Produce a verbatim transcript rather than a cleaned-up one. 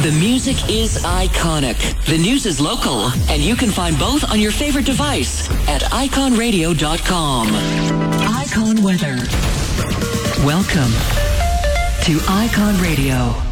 The music is iconic. The news is local. And you can find both on your favorite device at icon radio dot com. Icon Weather. Welcome to Icon Radio.